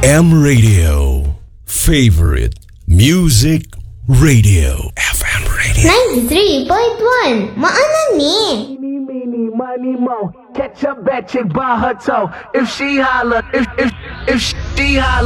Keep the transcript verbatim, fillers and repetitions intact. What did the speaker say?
M Radio. Favorite Music Radio. F M Radio. ninety-three point one. Maanan ni. Meeny, meeny, money, mo. Catch a bad chick by her toe. If she holler, if, if, if she holler.